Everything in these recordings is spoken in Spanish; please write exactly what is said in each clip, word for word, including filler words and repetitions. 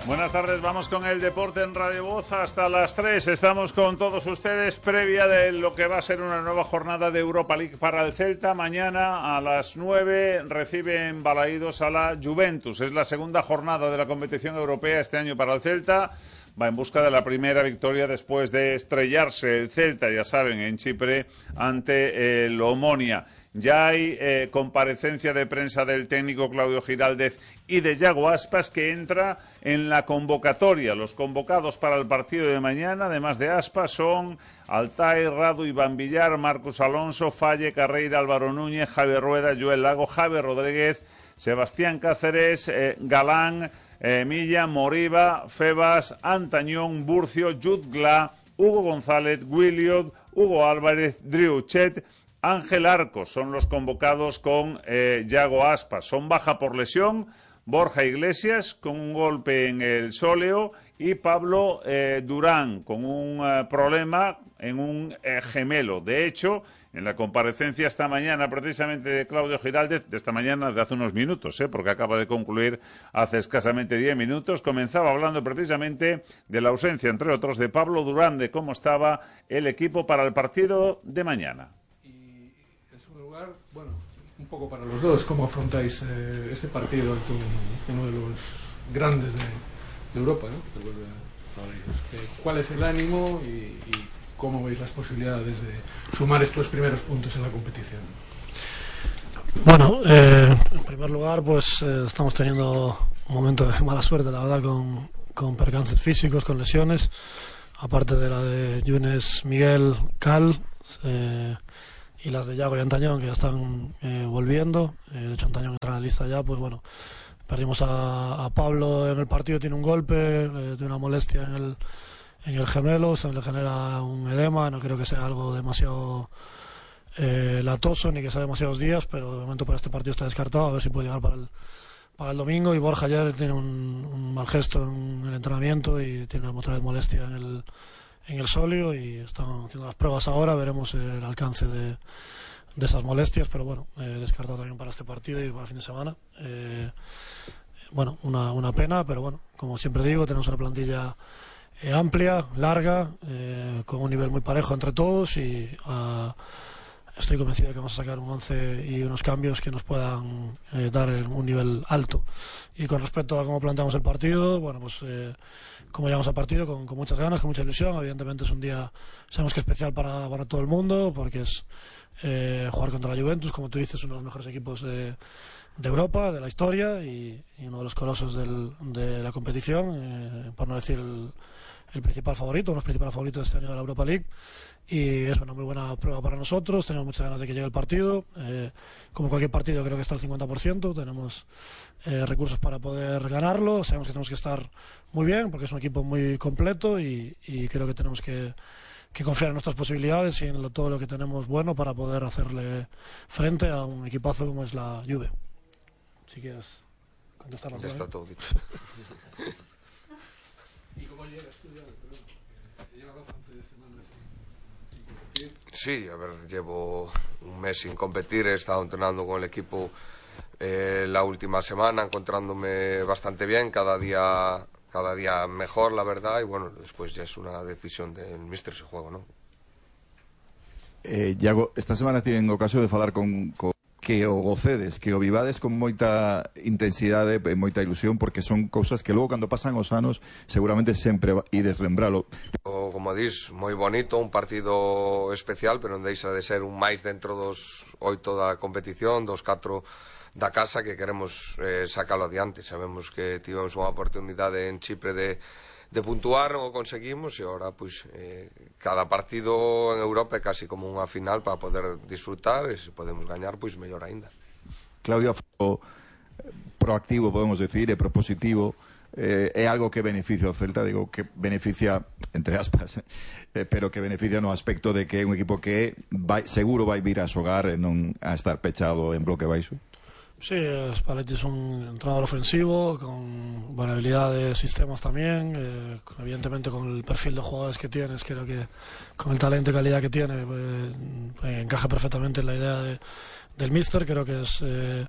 Buenas tardes, vamos con el deporte en Radio Voz hasta las tres. Estamos con todos ustedes previa de lo que va a ser una nueva jornada de Europa League para el Celta. Mañana a las nueve reciben Balaídos a la Juventus. Es la segunda jornada de la competición europea este año para el Celta. Va en busca de la primera victoria después de estrellarse el Celta, ya saben, en Chipre ante el Omonia. Ya hay eh, comparecencia de prensa del técnico Claudio Giraldez y de Yago Aspas, que entra en la convocatoria. Los convocados para el partido de mañana, además de Aspas, son Altay, Radu, Iván Villar, Marcos Alonso, Falle, Carreira, Álvaro Núñez, Javier Rueda, Joel Lago, Javier Rodríguez, Sebastián Cáceres, eh, Galán, eh, Milla, Moriba, Febas, Antañón, Burcio, Jutgla, Hugo González, Williot, Hugo Álvarez, Drew Chet, Ángel Arcos. Son los convocados con eh, Yago Aspas. Son baja por lesión Borja Iglesias con un golpe en el sóleo y Pablo eh, Durán con un eh, problema en un eh, gemelo. De hecho, en la comparecencia esta mañana precisamente de Claudio Giraldez, de esta mañana de hace unos minutos, ¿eh? porque acaba de concluir hace escasamente diez minutos, comenzaba hablando precisamente de la ausencia, entre otros, de Pablo Durán, de cómo estaba el equipo para el partido de mañana. Bueno, un poco para los dos, ¿cómo afrontáis eh, este partido ante un, uno de los grandes de, de Europa, ¿no? ¿Cuál es el ánimo y, y cómo veis las posibilidades de sumar estos primeros puntos en la competición? Bueno, eh, en primer lugar, pues eh, estamos teniendo un momento de mala suerte, la verdad, con, con percances físicos, con lesiones, aparte de la de Yunes, Miguel, Cal, eh, y las de Yago y Antañón, que ya están eh, volviendo. Eh, de hecho, Antañón entra en la lista ya. Pues bueno, perdimos a, a Pablo en el partido, tiene un golpe, eh, tiene una molestia en el, en el gemelo, se le genera un edema. No creo que sea algo demasiado eh, latoso ni que sea demasiados días, pero de momento para este partido está descartado. A ver si puede llegar para el, para el domingo. Y Borja ayer tiene un, un mal gesto en el entrenamiento y tiene otra vez molestia en el en el sóleo y están haciendo las pruebas ahora. Veremos el alcance de, de esas molestias, pero bueno, eh, descartado también para este partido y para el fin de semana. Eh, bueno, una, una pena, pero bueno, como siempre digo, tenemos una plantilla eh, amplia, larga, eh, con un nivel muy parejo entre todos y uh, estoy convencido de que vamos a sacar un once y unos cambios que nos puedan eh, dar un nivel alto. Y con respecto a cómo planteamos el partido, bueno, pues eh, como llegamos al partido, con, con muchas ganas, con mucha ilusión. Evidentemente es un día, sabemos que especial para, para todo el mundo, porque es eh, jugar contra la Juventus, como tú dices, uno de los mejores equipos de, de Europa, de la historia, y, y uno de los colosos del, de la competición, eh, por no decir el, el principal favorito, uno de los principales favoritos de este año de la Europa League. Y es una muy buena prueba para nosotros. Tenemos muchas ganas de que llegue el partido. Eh, como cualquier partido, creo que está al cincuenta por ciento. Tenemos eh, recursos para poder ganarlo. Sabemos que tenemos que estar muy bien porque es un equipo muy completo y, y creo que tenemos que, que confiar en nuestras posibilidades y en lo, todo lo que tenemos bueno para poder hacerle frente a un equipazo como es la Juve. Si quieres contestar la Ya está todo dicho. ¿Y cómo llegas tú ya? Lleva bastantes semanas sin competir. Sí, a ver, llevo un mes sin competir, he estado entrenando con el equipo eh, la última semana, encontrándome bastante bien, cada día cada día mejor, la verdad, y bueno, después ya es una decisión del míster ese juego, ¿no? Eh, Iago, esta semana tiven ocasión de falar con, con que o gocedes, que o vivades con moita intensidade e moita ilusión, porque son cousas que logo cando pasan os anos seguramente sempre ides lembralo. O, como dis, moi bonito, un partido especial, pero non deixa de ser un máis dentro dos oito da competición, dos catro da casa, que queremos eh, sacalo adiante. Sabemos que tivemos unha oportunidade en Chipre de, de puntuar, non o conseguimos, e agora pois, eh, cada partido en Europa é casi como unha final para poder disfrutar, e se podemos gañar, pois mellor aínda. Claudio, proactivo, podemos decir, e propositivo, eh, é algo que beneficia o Celta, digo que beneficia, entre aspas, eh, pero que beneficia no aspecto de que é un equipo que vai, seguro vai vir a xogar e non a estar pechado en bloque baixo. Sí, Spalletti es un entrenador ofensivo con buena habilidad de sistemas también, eh, evidentemente con el perfil de jugadores que tienes, creo que con el talento y calidad que tiene eh, encaja perfectamente en la idea de, del míster. Creo que es eh,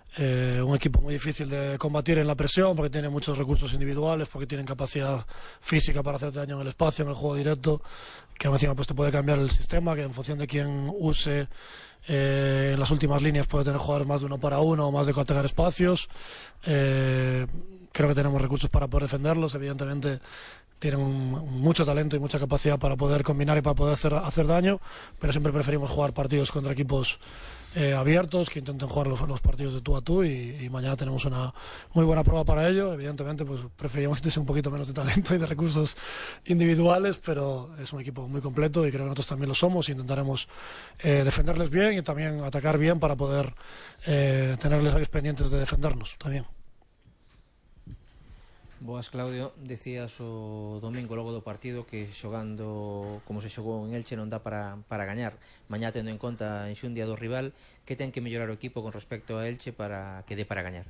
Eh, un equipo muy difícil de combatir en la presión porque tiene muchos recursos individuales, porque tienen capacidad física para hacerte daño en el espacio, en el juego directo, que aún encima pues te puede cambiar el sistema, que en función de quién use eh, en las últimas líneas puede tener jugadores más de uno para uno o más de atacar espacios. Eh, creo que tenemos recursos para poder defenderlos, evidentemente tienen un, mucho talento y mucha capacidad para poder combinar y para poder hacer, hacer daño, pero siempre preferimos jugar partidos contra equipos Eh, abiertos, que intenten jugar los, los partidos de tú a tú, y, y mañana tenemos una muy buena prueba para ello. Evidentemente pues preferiríamos que tuviese un poquito menos de talento y de recursos individuales, pero es un equipo muy completo y creo que nosotros también lo somos, e intentaremos eh, defenderles bien y también atacar bien para poder eh, tenerles ahí pendientes de defendernos también. Boas, Claudio, decías o domingo logo do partido que xogando como se xogou en Elche non dá para, para gañar. Mañá tendo en conta a enxundia do rival, que ten que mellorar o equipo con respecto a Elche para que dé para gañar?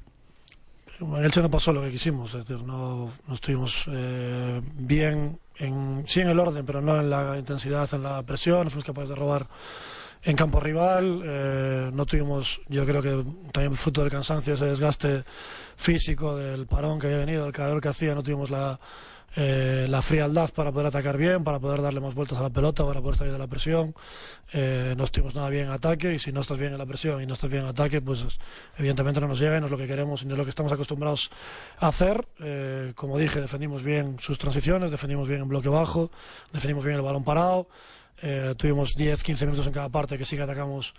En Elche no pasó lo que quisimos, es decir, no, no estuvimos eh, bien, en, sí en el orden, pero no en la intensidad, en la presión, no fuimos capaces de robar en campo rival, eh, no tuvimos, yo creo que también fruto del cansancio, ese desgaste físico del parón que había venido, del calor que hacía, no tuvimos la, eh, la frialdad para poder atacar bien, para poder darle más vueltas a la pelota, para poder salir de la presión. Eh, no estuvimos nada bien en ataque, y si no estás bien en la presión y no estás bien en ataque, pues evidentemente no nos llega y no es lo que queremos y no es lo que estamos acostumbrados a hacer. Eh, como dije, defendimos bien sus transiciones, defendimos bien en bloque bajo, defendimos bien el balón parado. Eh, tuvimos diez quince minutos en cada parte que sí que atacamos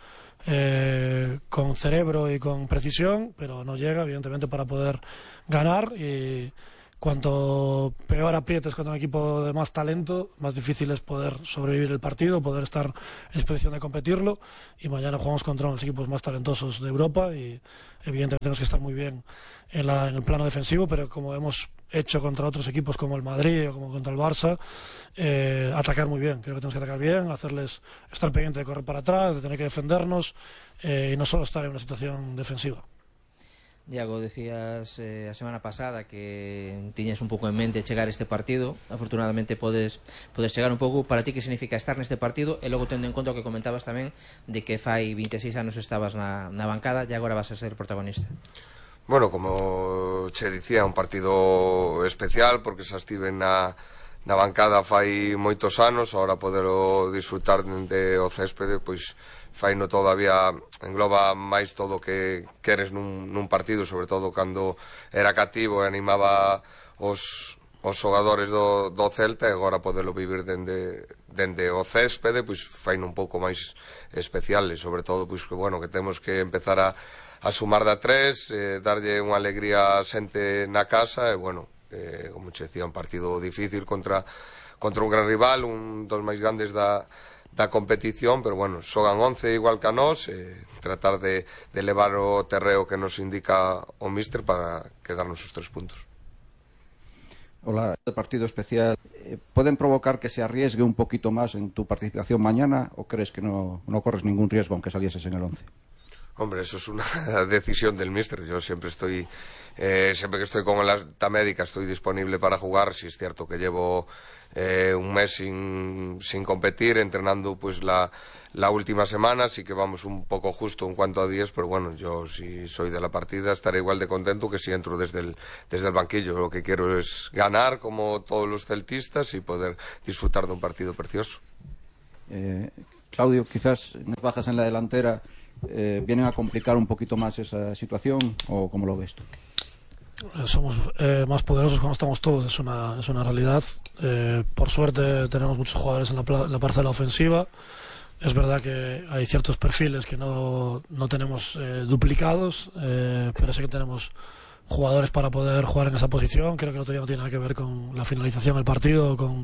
eh, con cerebro y con precisión, pero no llega evidentemente para poder ganar, y cuanto peor aprietes contra un equipo de más talento, más difícil es poder sobrevivir el partido, poder estar en disposición de competirlo, y mañana jugamos contra uno de los equipos más talentosos de Europa y evidentemente tenemos que estar muy bien en, la, en el plano defensivo, pero como hemos hecho contra otros equipos como el Madrid o como contra el Barça, eh, atacar muy bien. Creo que tenemos que atacar bien, hacerles estar pendiente de correr para atrás, de tener que defendernos eh, y no solo estar en una situación defensiva. Iago, decías eh, a semana pasada que tiñas un pouco en mente chegar a este partido. Afortunadamente podes, podes chegar un pouco. Para ti, que significa estar neste partido? E logo tendo en conta o que comentabas tamén de que fai vinte e seis anos estabas na, na bancada e agora vas a ser protagonista. Bueno, como che dicía, un partido especial porque xa estive na, na bancada fai moitos anos. Ahora poderlo disfrutar de o céspede, pois faino todavía, engloba máis todo o que queres nun, nun partido, sobre todo cando era cativo e animaba os, os xogadores do, do Celta, e agora poderlo vivir dende, dende o céspede, pois faino un pouco máis especial, e sobre todo pois que, bueno, que temos que empezar a, a sumar da tres, eh, darlle unha alegría a xente na casa, e bueno, eh, como che decía, un partido difícil contra, contra un gran rival, un dos máis grandes da da competición, pero bueno, xogan once igual que a nós, eh, tratar de, de levar o terreo que nos indica o míster para quedarnos os tres puntos. Hola, este partido especial, eh, ¿pueden provocar que se arriesgue un poquito más en tu participación mañana o crees que no, no corres ningún riesgo aunque salieses en el once? Hombre, eso es una decisión del míster. Yo siempre estoy, eh, siempre que estoy con la alta médica estoy disponible para jugar. Si es cierto que llevo eh, un mes sin, sin competir, entrenando pues la, la última semana, sí que vamos un poco justo en cuanto a días, pero bueno, yo si soy de la partida estaré igual de contento que si entro desde el, desde el banquillo. Lo que quiero es ganar como todos los celtistas y poder disfrutar de un partido precioso. Eh, Claudio, quizás unas bajas en la delantera Eh, ¿vienen a complicar un poquito más esa situación o cómo lo ves tú? Somos eh, más poderosos cuando estamos todos, es una, es una realidad. Eh, por suerte tenemos muchos jugadores en la, en la parcela ofensiva. Es verdad que hay ciertos perfiles que no, no tenemos eh, duplicados, eh, pero sí que tenemos jugadores para poder jugar en esa posición. Creo que no tiene nada que ver con la finalización del partido, con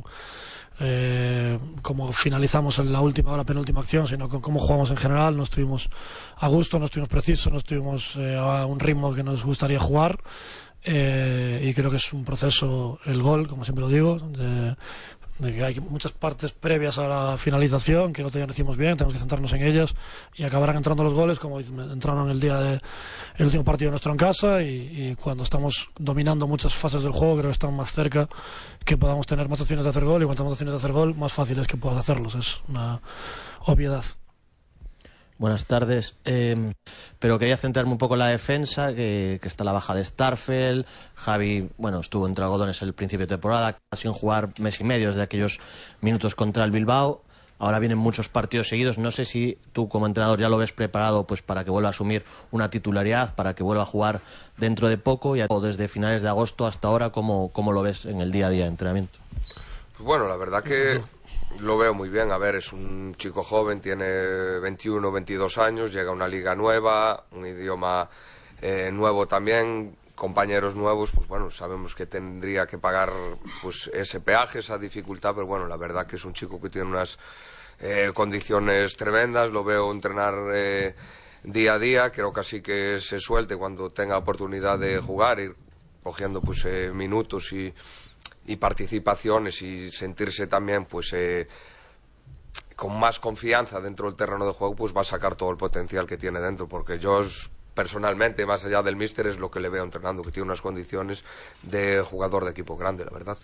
Eh, cómo finalizamos en la última o la penúltima acción, sino con cómo jugamos en general. No estuvimos a gusto, no estuvimos precisos, no estuvimos eh, a un ritmo que nos gustaría jugar, eh, y creo que es un proceso el gol, como siempre lo digo, de, de que hay muchas partes previas a la finalización que no todavía no hicimos bien, tenemos que centrarnos en ellas y acabarán entrando los goles como entraron el día de el último partido nuestro en casa, y, y cuando estamos dominando muchas fases del juego creo que están más cerca que podamos tener más opciones de hacer gol, y cuantas más opciones de hacer gol más fácil es que puedas hacerlos, es una obviedad. Buenas tardes. Eh, pero quería centrarme un poco en la defensa, que, que está la baja de Starfelt. Javi, bueno, estuvo entre algodones el principio de temporada, sin jugar mes y medio desde aquellos minutos contra el Bilbao. Ahora vienen muchos partidos seguidos. No sé si tú como entrenador ya lo ves preparado pues para que vuelva a asumir una titularidad, para que vuelva a jugar dentro de poco, y desde finales de agosto hasta ahora, ¿cómo, cómo lo ves en el día a día de entrenamiento? Pues bueno, la verdad que lo veo muy bien. A ver, es un chico joven, tiene veintiuno, veintidós años, llega a una liga nueva, un idioma eh, nuevo también, compañeros nuevos. Pues bueno, sabemos que tendría que pagar pues ese peaje, esa dificultad, pero bueno, la verdad que es un chico que tiene unas eh, condiciones tremendas. Lo veo entrenar eh, día a día. Creo que así que se suelte cuando tenga oportunidad de jugar, ir cogiendo pues eh, minutos y y participaciones, y sentirse también pues eh, con más confianza dentro del terreno de juego, pues va a sacar todo el potencial que tiene dentro, porque yo personalmente, más allá del míster, es lo que le veo entrenando, que tiene unas condiciones de jugador de equipo grande, la verdad.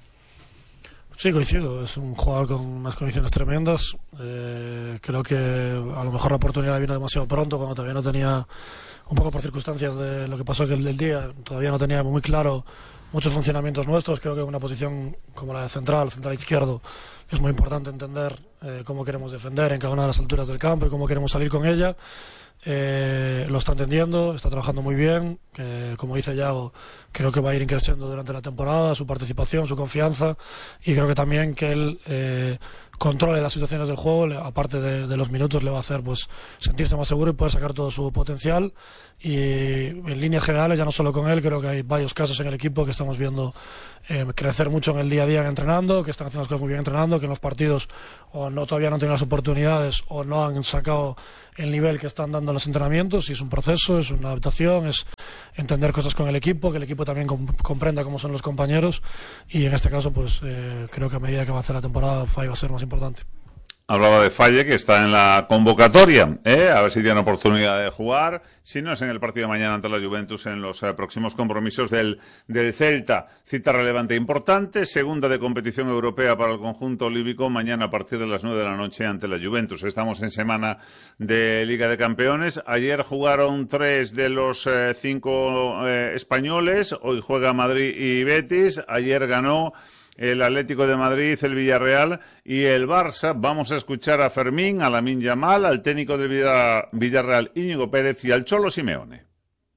Sí, coincido, es un jugador con unas condiciones tremendas. Eh, creo que a lo mejor la oportunidad vino demasiado pronto, cuando todavía no tenía, un poco por circunstancias de lo que pasó aquel del día, todavía no tenía muy claro muchos funcionamientos nuestros. Creo que en una posición como la de central, central izquierdo, es muy importante entender eh, cómo queremos defender en cada una de las alturas del campo y cómo queremos salir con ella. Eh, lo está entendiendo, está trabajando muy bien. Eh, como dice Yago, creo que va a ir creciendo durante la temporada su participación, su confianza, y creo que también que él eh, controle las situaciones del juego, le, aparte de, de los minutos, le va a hacer pues sentirse más seguro y poder sacar todo su potencial. Y en líneas generales, ya no solo con él, creo que hay varios casos en el equipo que estamos viendo eh, crecer mucho en el día a día entrenando, que están haciendo las cosas muy bien entrenando, que en los partidos o no todavía no tienen las oportunidades o no han sacado el nivel que están dando los entrenamientos. Y es un proceso, es una adaptación, es entender cosas con el equipo, que el equipo también comp comprenda cómo son los compañeros, y en este caso pues eh, creo que a medida que avance la temporada Fai va a ser más importante. Hablaba de Falle, que está en la convocatoria, ¿eh? A ver si tiene oportunidad de jugar. Si no es en el partido de mañana ante la Juventus, en los eh, próximos compromisos del, del Celta. Cita relevante e importante, segunda de competición europea para el conjunto olímpico, mañana a partir de las nueve de la noche ante la Juventus. Estamos en semana de Liga de Campeones. Ayer jugaron tres de los eh, cinco eh, españoles. Hoy juega Madrid y Betis. Ayer ganó el Atlético de Madrid, el Villarreal y el Barça. Vamos a escuchar a Fermín, a Lamine Yamal, al técnico del Villarreal, Íñigo Pérez, y al Cholo Simeone.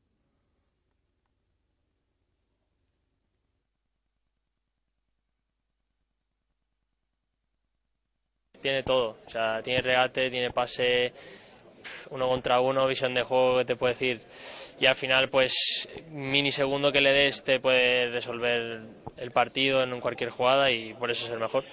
Tiene todo, o sea, tiene regate, tiene pase, uno contra uno, visión de juego, que te puede decir, y al final pues minisegundo que le des te puede resolver el partido en cualquier jugada, y por eso es el mejor.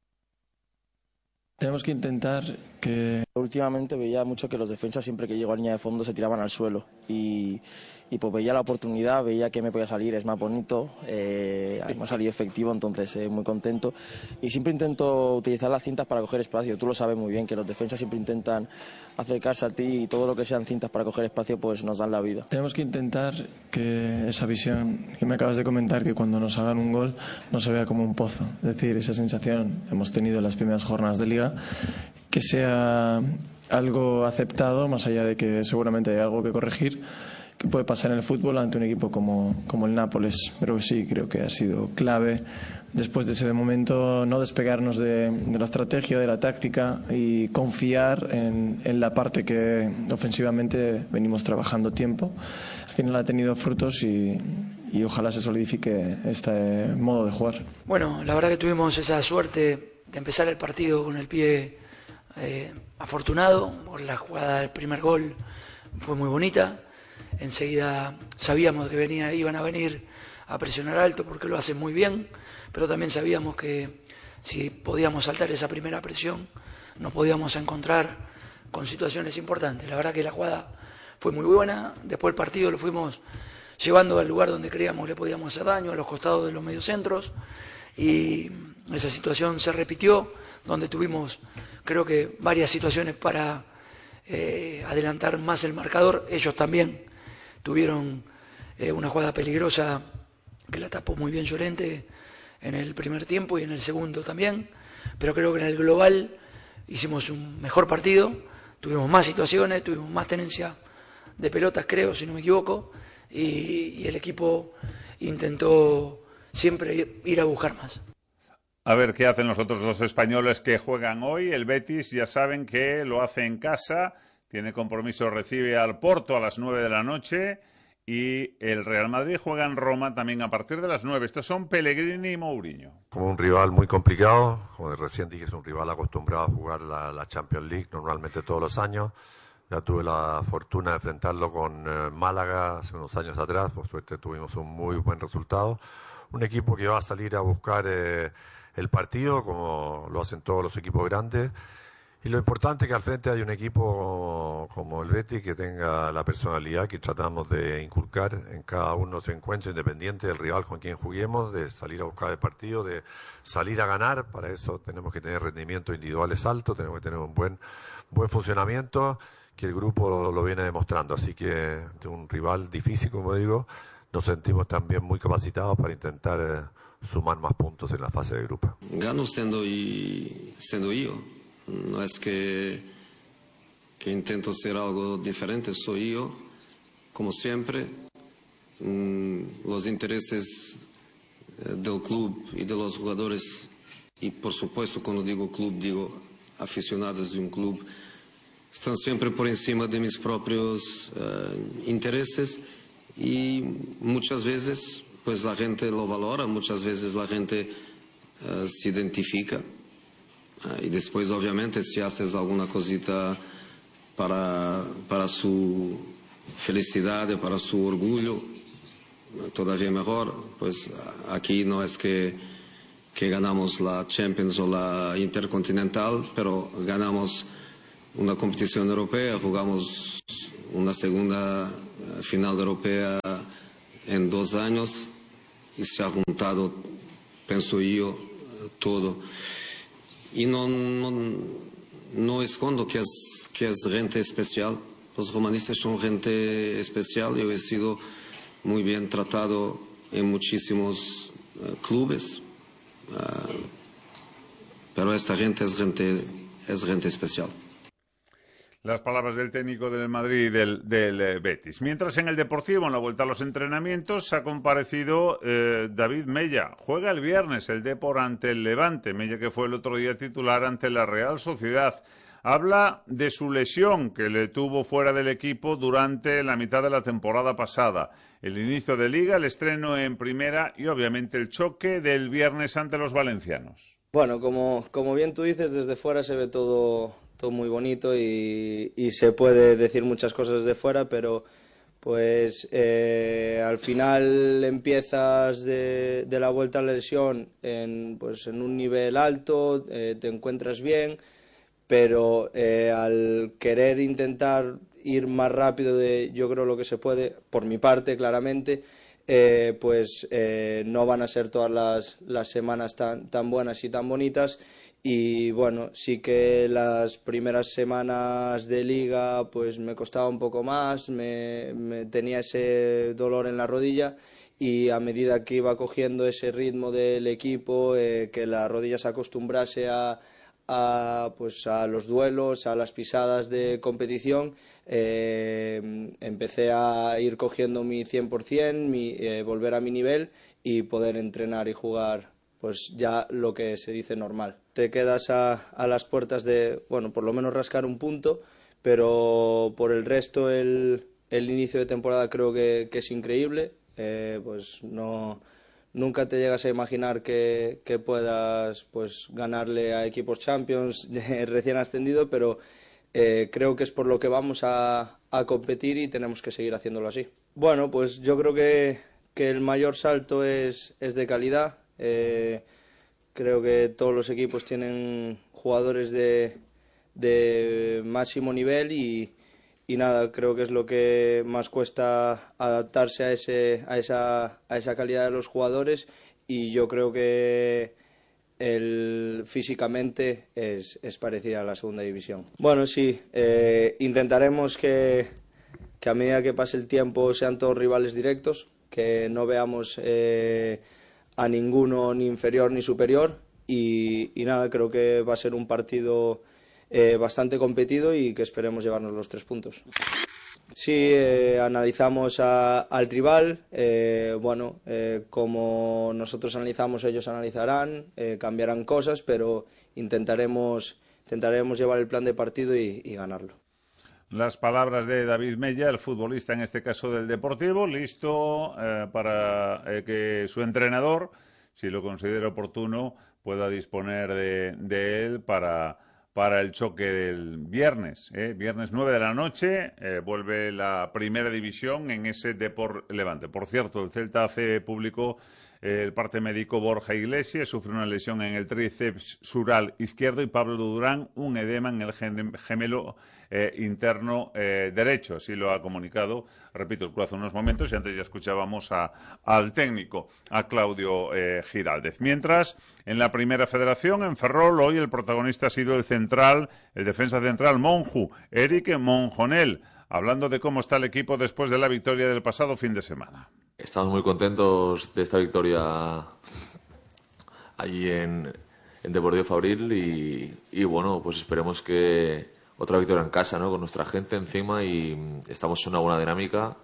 Tenemos que intentar que... Últimamente veía mucho que los defensas, siempre que llego a línea de fondo, se tiraban al suelo, y, y pues veía la oportunidad, veía que me podía salir, es más bonito, eh, me ha salido efectivo, entonces eh, muy contento, y siempre intento utilizar las cintas para coger espacio. Tú lo sabes muy bien, que los defensas siempre intentan acercarse a ti, y todo lo que sean cintas para coger espacio pues nos dan la vida. Tenemos que intentar que esa visión que me acabas de comentar, que cuando nos hagan un gol no se vea como un pozo, es decir, esa sensación hemos tenido en las primeras jornadas de Liga, que sea algo aceptado, más allá de que seguramente hay algo que corregir, que puede pasar en el fútbol ante un equipo como, como el Nápoles. Pero sí, creo que ha sido clave después de ese momento no despegarnos de, de la estrategia, de la táctica, y confiar en, en la parte que ofensivamente venimos trabajando tiempo. Al final ha tenido frutos y, y ojalá se solidifique este modo de jugar. Bueno, la verdad que tuvimos esa suerte de empezar el partido con el pie eh, afortunado por la jugada del primer gol, fue muy bonita. Enseguida sabíamos que venía, iban a venir a presionar alto porque lo hacen muy bien, pero también sabíamos que si podíamos saltar esa primera presión nos podíamos encontrar con situaciones importantes. La verdad que la jugada fue muy buena. Después el partido lo fuimos llevando al lugar donde creíamos le podíamos hacer daño, a los costados de los mediocentros, y esa situación se repitió, donde tuvimos creo que varias situaciones para eh, adelantar más el marcador. Ellos también tuvieron eh, una jugada peligrosa que la tapó muy bien Llorente en el primer tiempo y en el segundo también, pero creo que en el global hicimos un mejor partido, tuvimos más situaciones, tuvimos más tenencia de pelotas, creo, si no me equivoco, y, y el equipo intentó siempre ir a buscar más. A ver qué hacen los otros dos españoles que juegan hoy. El Betis, ya saben que lo hace en casa, tiene compromiso, recibe al Porto a las nueve de la noche, y el Real Madrid juega en Roma también a partir de las nueve. Estos son Pellegrini y Mourinho. Como un rival muy complicado, como recién dije, es un rival acostumbrado a jugar la, la Champions League normalmente todos los años. Ya tuve la fortuna de enfrentarlo con eh, Málaga hace unos años atrás, por suerte tuvimos un muy buen resultado. Un equipo que va a salir a buscar eh, el partido, como lo hacen todos los equipos grandes. Y lo importante es que al frente hay un equipo como el Betis que tenga la personalidad que tratamos de inculcar en cada uno de los encuentros, independiente del rival con quien juguemos, de salir a buscar el partido, de salir a ganar. Para eso tenemos que tener rendimientos individuales altos, tenemos que tener un buen, buen funcionamiento, que el grupo lo, lo viene demostrando. Así que de un rival difícil, como digo, nos sentimos también muy capacitados para intentar eh, sumar más puntos en la fase de grupo. Gano siendo, y, siendo yo. No es que, que intento ser algo diferente, soy yo, como siempre. Mm, los intereses eh, del club y de los jugadores, y por supuesto cuando digo club, digo aficionados de un club, están siempre por encima de mis propios eh, intereses, y muchas veces pues la gente lo valora, muchas veces la gente eh, se identifica. Y después, obviamente, si haces alguna cosita para, para su felicidad, para su orgullo, todavía mejor. Pues aquí no es que, que ganamos la Champions o la Intercontinental, pero ganamos una competición europea, jugamos una segunda final europea en dos años y se ha juntado, pienso yo, todo. Y no, no, no escondo que es, que es gente especial. Los romanistas son gente especial. Yo he sido muy bien tratado en muchísimos uh, clubes. Uh, pero esta gente es gente, es gente especial. Las palabras del técnico del Madrid y del, del eh, Betis. Mientras en el Deportivo, en la vuelta a los entrenamientos, ha comparecido eh, David Mella. Juega el viernes el Depor ante el Levante. Mella, que fue el otro día titular ante la Real Sociedad. Habla de su lesión que le tuvo fuera del equipo durante la mitad de la temporada pasada. El inicio de Liga, el estreno en Primera y obviamente el choque del viernes ante los valencianos. Bueno, como, como bien tú dices, desde fuera se ve todo... todo muy bonito y, y se puede decir muchas cosas desde fuera, pero pues eh, al final empiezas de, de la vuelta a la lesión en, pues, en un nivel alto, eh, te encuentras bien, pero eh, al querer intentar ir más rápido de yo creo lo que se puede, por mi parte claramente, eh, pues eh, no van a ser todas las, las semanas tan, tan buenas y tan bonitas. Y bueno, sí que las primeras semanas de Liga pues me costaba un poco más, me, me tenía ese dolor en la rodilla, y a medida que iba cogiendo ese ritmo del equipo, eh, que la rodilla se acostumbrase a, a, pues a los duelos, a las pisadas de competición, eh, empecé a ir cogiendo mi cien por cien, mi, eh, volver a mi nivel y poder entrenar y jugar pues ya lo que se dice normal. Te quedas a, a las puertas de, bueno, por lo menos rascar un punto, pero por el resto el, el inicio de temporada creo que, que es increíble. Eh, pues no, nunca te llegas a imaginar que, que puedas pues ganarle a equipos Champions recién ascendido, pero eh, creo que es por lo que vamos a, a competir y tenemos que seguir haciéndolo así. Bueno, pues yo creo que, que el mayor salto es, es de calidad. Eh, creo que todos los equipos tienen jugadores de, de máximo nivel y, y nada, creo que es lo que más cuesta adaptarse a, ese, a, esa, a esa calidad de los jugadores, y yo creo que el, físicamente es, es parecida a la segunda división. Bueno, sí, eh, intentaremos que, que a medida que pase el tiempo sean todos rivales directos, que no veamos eh, a ninguno ni inferior ni superior, y, y nada, creo que va a ser un partido eh, bastante competido y que esperemos llevarnos los tres puntos. Sí, eh, analizamos a, al rival, eh, bueno, eh, como nosotros analizamos, ellos analizarán, eh, cambiarán cosas, pero intentaremos, intentaremos llevar el plan de partido y, y ganarlo. Las palabras de David Mella, el futbolista en este caso del Deportivo, listo eh, para eh, que su entrenador, si lo considera oportuno, pueda disponer de, de él para... para el choque del viernes, ¿eh? Viernes nueve de la noche, eh, vuelve la primera división en ese Depor Levante. Por cierto, el Celta hace público eh, el parte médico Borja Iglesias, sufre una lesión en el tríceps sural izquierdo, y Pablo Durán un edema en el gemelo eh, interno eh, derecho. Así lo ha comunicado, repito, el club hace unos momentos, y antes ya escuchábamos a, al técnico, a Claudio eh, Giraldez. Mientras, en la Primera Federación, en Ferrol, hoy el protagonista ha sido el central, el defensa central Monju, Eric Monjonel, hablando de cómo está el equipo después de la victoria del pasado fin de semana. Estamos muy contentos de esta victoria allí en, en Deportivo Fabril y, y bueno, pues esperemos que otra victoria en casa, ¿no? Con nuestra gente encima, y estamos en una buena dinámica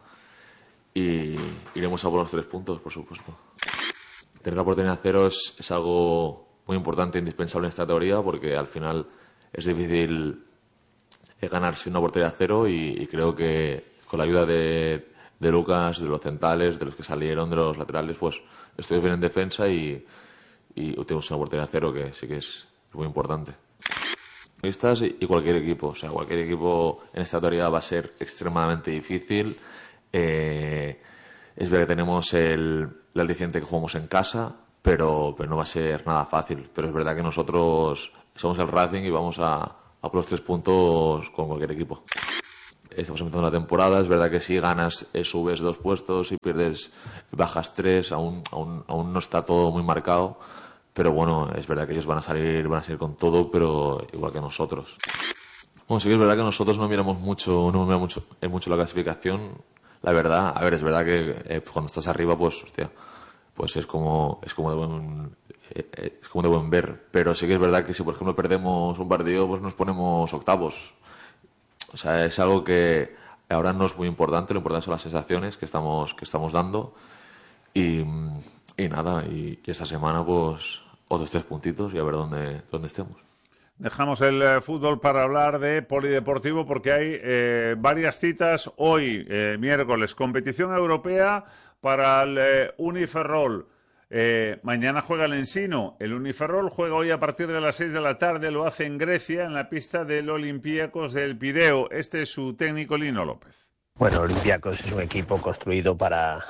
y iremos a por los tres puntos, por supuesto. Tener la oportunidad de cero es, es algo muy importante e indispensable en esta teoría, porque al final es difícil ganar sin una portería cero, y, y creo que con la ayuda de, de Lucas, de los centrales, de los que salieron, de los laterales, pues estoy bien en defensa y, y tenemos una portería cero, que sí que es muy importante. Estas y cualquier equipo, o sea, cualquier equipo en esta teoría va a ser extremadamente difícil. Eh, es verdad que tenemos el, el aliciente que jugamos en casa, pero, pero no va a ser nada fácil. Pero es verdad que nosotros somos el Racing y vamos a, a por los tres puntos con cualquier equipo. Estamos empezando la temporada, es verdad que si ganas eh, subes dos puestos, si pierdes bajas tres, aún, aún, aún no está todo muy marcado, pero bueno, es verdad que ellos van a salir, van a salir con todo, pero igual que nosotros. Bueno, sí que es verdad que nosotros no miramos mucho, no miramos mucho, eh, mucho la clasificación, la verdad. A ver, es verdad que eh, cuando estás arriba, pues, hostia, pues es como, es como de buen, eh, es como de buen ver, pero sí que es verdad que si por ejemplo perdemos un partido, pues nos ponemos octavos. O sea, es algo que ahora no es muy importante, lo importante son las sensaciones que estamos, que estamos dando. Y, y nada, y, y esta semana pues otros tres puntitos y a ver dónde, dónde estemos. Dejamos el eh, fútbol para hablar de polideportivo, porque hay eh, varias citas hoy, eh, miércoles, competición europea para el eh, Uniferrol. Eh, mañana juega el Ensino. El Uniferrol juega hoy a partir de las seis de la tarde, lo hace en Grecia, en la pista del Olympiacos del Pireo. Este es su técnico, Lino López. Bueno, Olympiacos es un equipo construido para,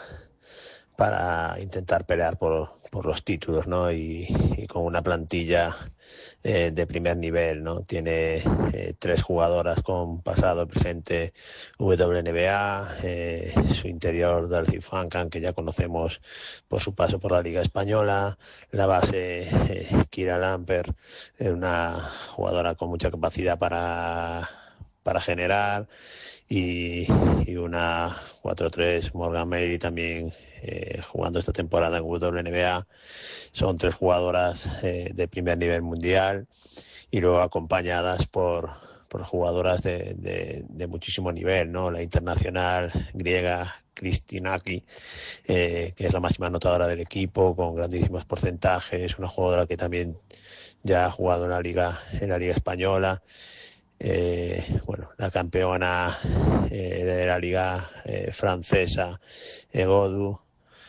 para intentar pelear por, por los títulos, ¿no? Y, y con una plantilla eh, de primer nivel, ¿no? Tiene eh, tres jugadoras con pasado, presente W N B A, eh, su interior Darcy Funcan, que ya conocemos por su paso por la Liga Española, la base eh, Kira Lamper, eh, una jugadora con mucha capacidad para, para generar, y, y una cuatro tres Morgan Mary también eh, jugando esta temporada en W N B A. Son tres jugadoras eh, de primer nivel mundial, y luego acompañadas por, por jugadoras de, de, de muchísimo nivel, ¿no? La internacional griega Kristinaki, eh, que es la máxima anotadora del equipo con grandísimos porcentajes, una jugadora que también ya ha jugado en la liga, en la liga española. Eh, bueno, la campeona eh, de la liga eh, francesa, Egodu,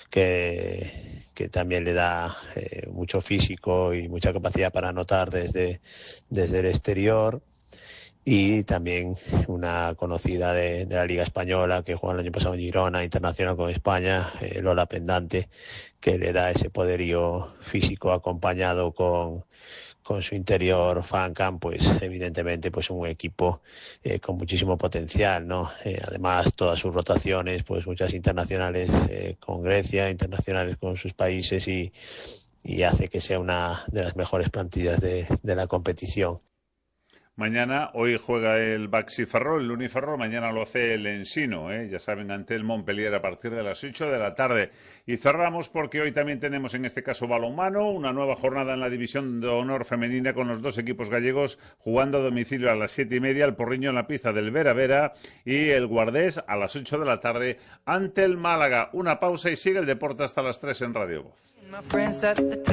que, que también le da eh, mucho físico y mucha capacidad para anotar desde, desde el exterior. Y también una conocida de, de la Liga Española, que jugó el año pasado en Girona, internacional con España, eh, Lola Pendante, que le da ese poderío físico acompañado con, con su interior Funcan, pues evidentemente pues un equipo eh, con muchísimo potencial, ¿no? Eh, además, todas sus rotaciones, pues muchas internacionales eh, con Grecia, internacionales con sus países, y, y hace que sea una de las mejores plantillas de, de la competición. mañana. Hoy juega el Baxi Ferrol, el Uniferrol, mañana lo hace el Ensino, ¿eh? Ya saben, ante el Montpellier a partir de las ocho de la tarde. Y cerramos porque hoy también tenemos en este caso balonmano, una nueva jornada en la División de Honor femenina con los dos equipos gallegos jugando a domicilio a las siete y media, el Porriño en la pista del Vera Vera y el Guardés a las ocho de la tarde ante el Málaga. Una pausa y sigue el deporte hasta las tres en Radio Voz.